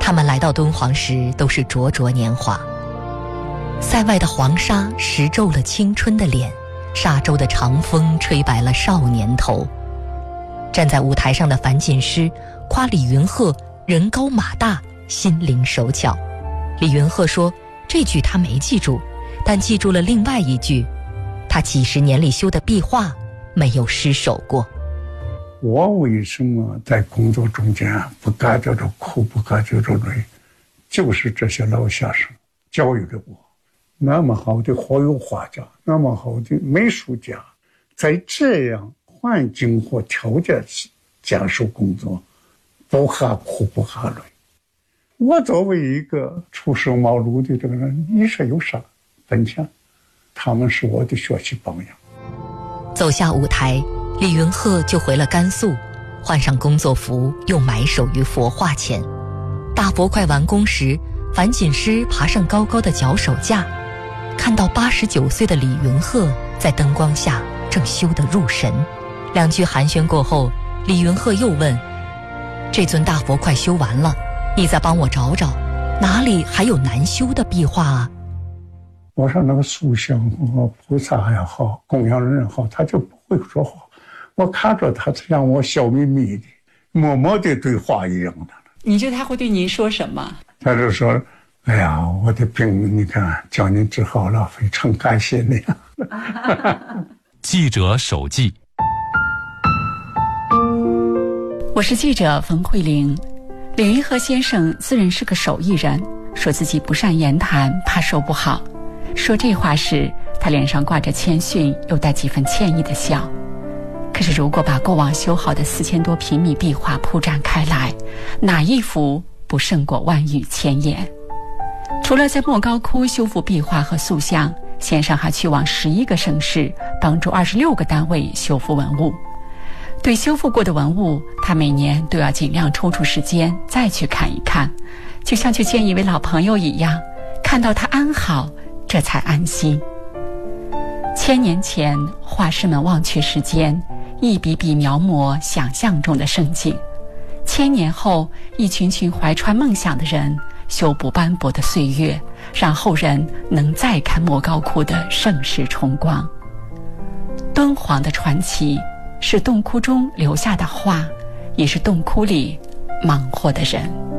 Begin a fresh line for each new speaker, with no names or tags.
他们来到敦煌时都是灼灼年华。塞外的黄沙石皱了青春的脸，沙洲的长风吹白了少年头。站在舞台上的樊锦诗夸李云鹤人高马大，心灵手巧。李云鹤说，这句他没记住，但记住了另外一句，他几十年里修的壁画没有失手过。
我为什么在工作中间不感觉着苦，不感觉着累，就是这些老先生教育了我。那么好的活油画家，那么好的美术家，在这样环境和条件下受工作，不怕苦不怕累。我作为一个初生茅庐的这个人，你说有啥本钱？他们是我的学习榜样。
走下舞台，李云鹤就回了甘肃，换上工作服，又埋首于佛画前。大佛快完工时，樊锦诗爬上高高的脚手架，看到89岁的李云鹤在灯光下正修得入神。两句寒暄过后，李云鹤又问，这尊大佛快修完了，你再帮我找找，哪里还有难修的壁画啊？
我说那个塑像和菩萨也好，供养人也好，他就不会说话。我看着他像我笑眯眯的，默默的对话一样的。
你觉得他会对您说什么？
他就说，哎呀，我的病你看叫您治好了，非常感谢你。
记者手记。
我是记者冯慧玲。李云鹤先生自认是个手艺人，说自己不善言谈，怕说不好。说这话时，他脸上挂着谦逊又带几分歉意的笑。可是如果把过往修好的4000多平米壁画铺展开来，哪一幅不胜过万语千言？除了在莫高窟修复壁画和塑像，先生还去往11个省市，帮助26个单位修复文物。对修复过的文物，他每年都要尽量抽出时间再去看一看，就像去见一位老朋友一样，看到他安好，这才安心。1000年前，画师们忘却时间，一笔笔描摹想象中的盛景；1000年后，一群群怀揣梦想的人修补斑驳的岁月，让后人能再看莫高窟的盛世重光。敦煌的传奇是洞窟中留下的画，也是洞窟里忙活的人。